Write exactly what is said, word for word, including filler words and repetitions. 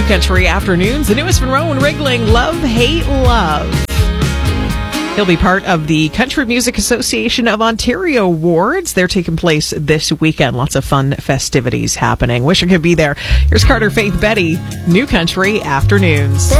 Country Afternoons, the newest from Rowan Rigling, Love, Hate, Love. He'll be part of the Country Music Association of Ontario Awards. They're taking place this weekend. Lots of fun festivities happening. Wish I could be there. Here's Carter Faith Betty, New Country Afternoons.